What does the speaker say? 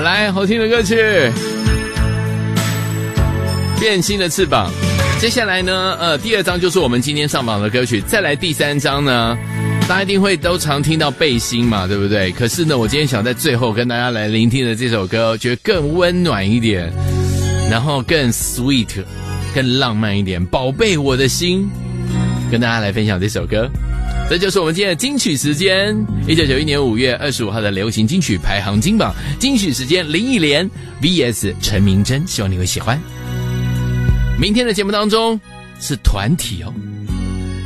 来，好听的歌曲，变心的翅膀。接下来呢，第二张就是我们今天上榜的歌曲。再来第三张呢，大家一定会都常听到背心嘛，对不对？可是呢，我今天想在最后跟大家来聆听的这首歌，觉得更温暖一点，然后更 sweet， 更浪漫一点。宝贝我的心，跟大家来分享这首歌。这就是我们今天的金曲时间。1991年5月25号的流行金曲排行金榜，金曲时间林忆莲 vs 陈明真，希望你会喜欢。明天的节目当中是团体哦。